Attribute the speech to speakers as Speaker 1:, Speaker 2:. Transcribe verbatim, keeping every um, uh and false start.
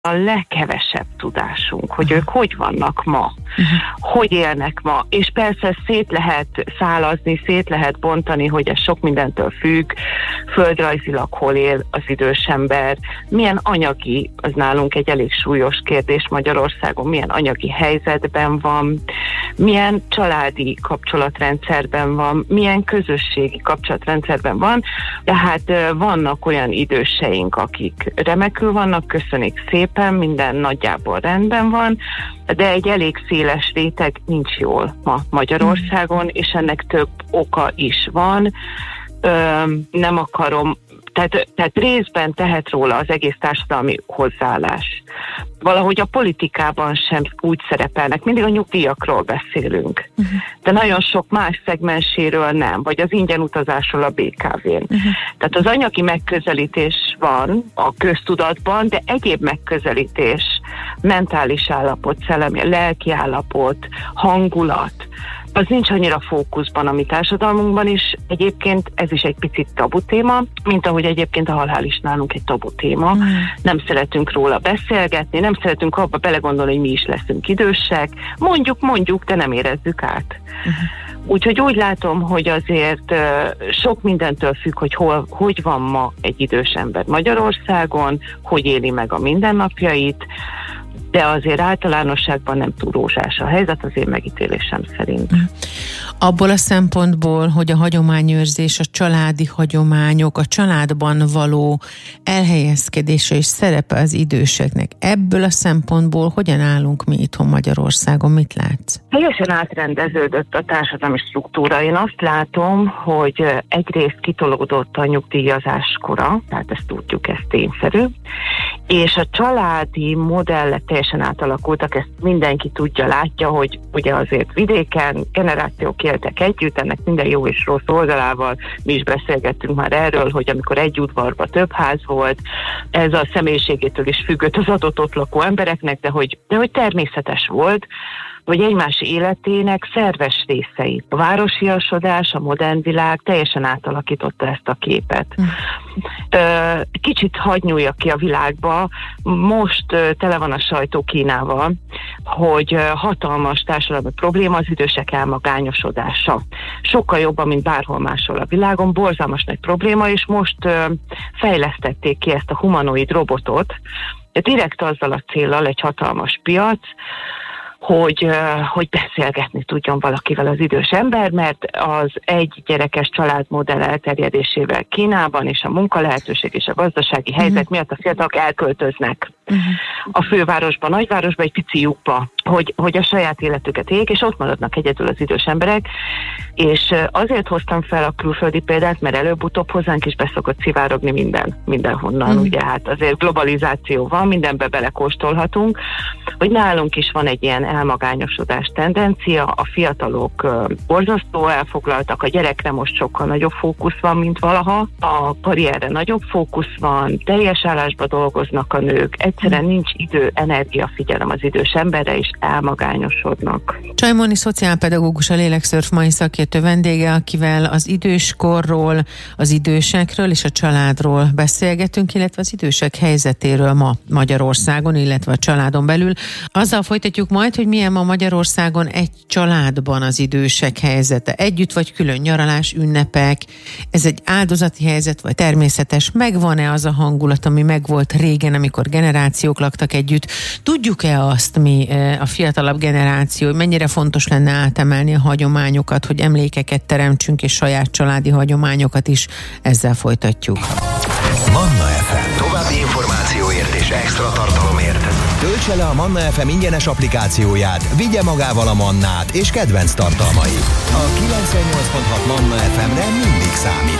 Speaker 1: a legkevesebb tudásunk, hogy ők hogy vannak ma, uh-huh. hogy élnek ma, és persze szét lehet szálazni, szét lehet bontani, hogy ez sok mindentől függ, földrajzilag hol él az idős ember, milyen anyagi, az nálunk egy elég súlyos kérdés Magyarországon, milyen anyagi helyzetben van, milyen családi kapcsolatrendszerben van, milyen közösségi kapcsolatrendszerben van, tehát vannak olyan időseink, akik remekül vannak, köszönik szépen, minden nagyjából rendben van, de egy elég széles réteg nincs jól ma Magyarországon, és ennek több oka is van. Ö, nem akarom, tehát, tehát részben tehet róla az egész társadalmi hozzáállás. Valahogy a politikában sem úgy szerepelnek, mindig a nyugdíjakról beszélünk, uh-huh. de nagyon sok más szegmenséről nem, vagy az ingyen utazásról a bé ká vén. Uh-huh. Tehát az anyagi megközelítés van a köztudatban, de egyéb megközelítés, mentális állapot, szellemi, lelki állapot, hangulat, az nincs annyira fókuszban a mi társadalmunkban is. Egyébként ez is egy picit tabu téma, mint ahogy egyébként a halál is nálunk egy tabu téma. Mm. Nem szeretünk róla beszélgetni, nem szeretünk abba belegondolni, hogy mi is leszünk idősek. Mondjuk, mondjuk, de nem érezzük át. Mm. Úgyhogy úgy látom, hogy azért sok mindentől függ, hogy hol, hogy van ma egy idős ember Magyarországon, hogy éli meg a mindennapjait, de azért általánosságban nem túl rózsás a helyzet, az én megítélésem szerint.
Speaker 2: Abból a szempontból, hogy a hagyományőrzés, a családi hagyományok, a családban való elhelyezkedése és szerepe az időseknek, ebből a szempontból hogyan állunk mi itthon Magyarországon? Mit látsz?
Speaker 1: Teljesen átrendeződött a társadalmi struktúra. Én azt látom, hogy egyrészt kitolódott a nyugdíjazás kora, tehát ezt tudjuk, ez tényszerű, és a családi modellek teljesen átalakultak, ezt mindenki tudja, látja, hogy ugye azért vidéken generációk éltek együtt, ennek minden jó és rossz oldalával, mi is beszélgettünk már erről, hogy amikor egy udvarban több ház volt, ez a személyiségétől is függött az adott ott lakó embereknek, de hogy, de hogy természetes volt, vagy egymás életének szerves részei. A városiasodás, a modern világ teljesen átalakította ezt a képet. Kicsit hadd nyúljak ki a világba, most tele van a sajtó Kínával, hogy hatalmas társadalmi probléma az idősek elmagányosodása. Sokkal jobban, mint bárhol máshol a világon, borzalmas nagy probléma, és most fejlesztették ki ezt a humanoid robotot, direkt azzal a céllal, egy hatalmas piac, hogy, hogy beszélgetni tudjon valakivel az idős ember, mert az egy gyerekes családmodell elterjedésével Kínában és a munkalehetőség és a gazdasági helyzet uh-huh. miatt a fiatalok elköltöznek uh-huh. a fővárosba, nagyvárosba, egy pici lyukba, hogy, hogy a saját életüket éljék, és ott maradnak egyedül az idős emberek, és azért hoztam fel a külföldi példát, mert előbb-utóbb hozzánk is beszokott szivárogni minden, mindenhonnan, uh-huh. ugye hát azért globalizáció van, mindenbe belekóstolhatunk, hogy nálunk is van egy ilyen elmagányosodás tendencia, a fiatalok uh, borzasztó elfoglaltak, a gyerekre most sokkal nagyobb fókusz van, mint valaha, a karrierre nagyobb fókusz van, teljes állásba dolgoznak a nők, egyszerűen nincs idő, energia, figyelem az idős emberre, és elmagányosodnak.
Speaker 2: Csajmoni szociálpedagógus, a Lélekszörf mai szakértő vendége, akivel az időskorról, az idősekről és a családról beszélgetünk, illetve az idősek helyzetéről ma Magyarországon, illetve a családon belül. Azzal folytatjuk majd, hogy milyen ma Magyarországon egy családban az idősek helyzete. Együtt vagy külön nyaralás, ünnepek, ez egy áldozati helyzet, vagy természetes? Megvan-e az a hangulat, ami megvolt régen, amikor generációk laktak együtt? Tudjuk-e azt mi, a fiatalabb generáció, hogy mennyire fontos lenne átemelni a hagyományokat, hogy emlékeket teremtsünk, és saját családi hagyományokat is? Ezzel folytatjuk.
Speaker 3: Manna ef em. További információért és extra tartalomért töltse le a Manna ef em ingyenes applikációját, vigye magával a Mannát és kedvenc tartalmait. A kilencvennyolc pont hat Manna ef emre mindig számít.